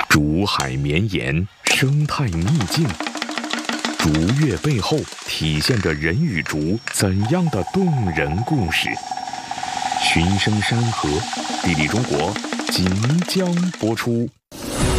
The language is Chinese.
竹海绵延，生态秘境。竹乐背后体现着人与竹怎样的动人故事？寻声山河，地理中国即将播出。